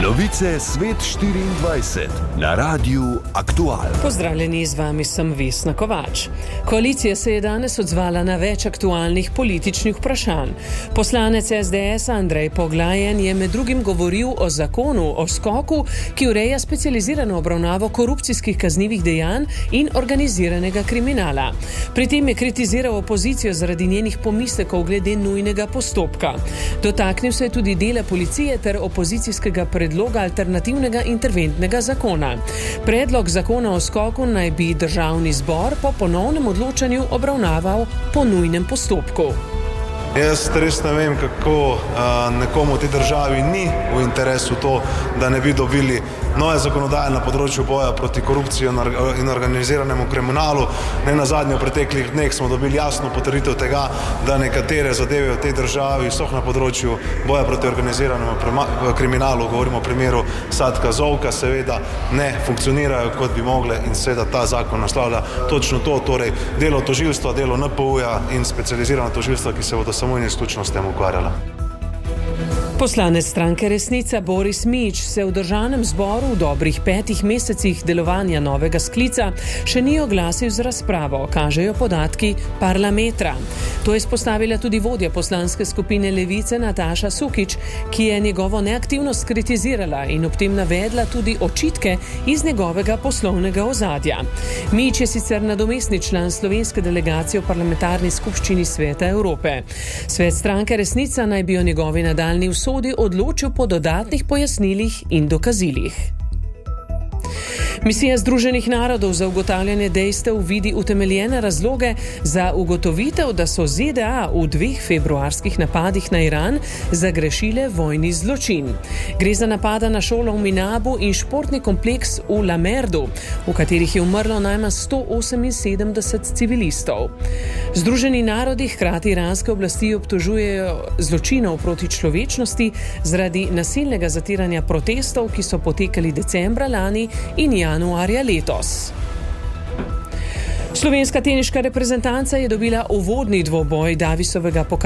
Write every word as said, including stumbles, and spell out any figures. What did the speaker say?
Novice Svet štiriindvajset na Radiu Aktual. Pozdravljeni, z vami sem Vesna Kovač. Koalicija se je danes odzvala na več aktualnih političnih vprašanj. Poslanec es de es Andrej Poglajen je med drugim govoril o zakonu o skoku, ki ureja specializirano obravnavo korupcijskih kaznivih dejanj in organiziranega kriminala. Pri tem je kritiziral opozicijo zaradi njenih pomislekov glede nujnega postopka. Dotaknil se je tudi dela policije ter opozicijskega predloga alternativnega interventnega zakona. Predlog zakona o skoku naj bi državni zbor po ponovnem odločanju obravnaval po nujnem postopku. Jaz res ne vem, kako uh, nekomu v tej državi ni v interesu to, da ne bi dobili nove zakonodaje na področju boja proti korupciji in organiziranemu kriminalu. Ne nazadnje v preteklih dneh smo dobili jasno potrditev tega, da nekatere zadeve v tej državi so na področju boja proti organiziranemu kriminalu, govorimo o primeru Satka Zovka, seveda ne funkcionirajo, kot bi mogle, in seveda ta zakon naslavlja točno to, torej delo tožilstva, delo en pe u-ja in specializirano tožilstva, ki se bodo samo in izključno s tem ukvarjala. Poslanec stranke Resnica Boris Mič se v državnem zboru v dobrih petih mesecih delovanja novega sklica še ni oglasil z razpravo, kažejo podatki Parlametra. To je izpostavila tudi vodja poslanske skupine Levice Nataša Sukič, ki je njegovo neaktivnost kritizirala in ob tem navedla tudi očitke iz njegovega poslovnega ozadja. Mič je sicer nadomestni član slovenske delegacije v parlamentarni skupščini Sveta Evrope. Svet stranke Resnica naj bi o njegovi nadaljnji usodi odločil po dodatnih pojasnilih in dokazilih. Misija Združenih narodov za ugotavljanje dejstev vidi utemeljene razloge za ugotovitev, da so ze de a v dveh februarskih napadih na Iran zagrešile vojni zločin. Gre za napada na šolo v Minabu in športni kompleks v Lamerdu, v katerih je umrlo najmanj sto oseminsedemdeset civilistov. Združeni narodi hkrati iranske oblasti obtožujejo zločinov proti človečnosti zaradi nasilnega zatiranja protestov, ki so potekali decembra lani in januarja letos. Slovenska teniška reprezentanca je dobila uvodni dvoboj Davisovega pokala